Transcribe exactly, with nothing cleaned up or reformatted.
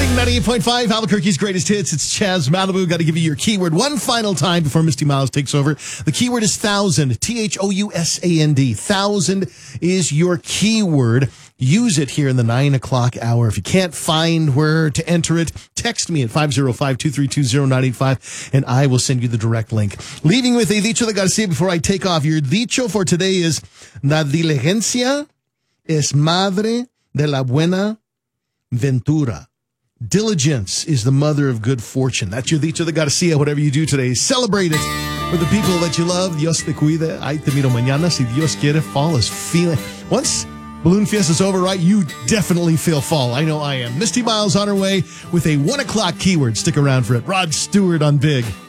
ninety-eight point five, Albuquerque's greatest hits. It's Chaz Malibu. Got to give you your keyword one final time before Misty Miles takes over. The keyword is thousand. T H O U S A N D. Thousand is your keyword. Use it here in the nine o'clock hour. If you can't find where to enter it, text me at five oh five, two three two, oh nine eight five, and I will send you the direct link. Leaving with a dicho de Garcia before I take off. Your dicho for today is, la diligencia es madre de la buena ventura. Diligence is the mother of good fortune. That's your dicho de Garcia. Whatever you do today, celebrate it with the people that you love. Dios te cuide. Ay, te miro mañana. Si Dios quiere, fall is feeling. Once Balloon Fiesta's over, right? You definitely feel fall. I know I am. Misty Miles on her way with a one o'clock keyword. Stick around for it. Rod Stewart on Big.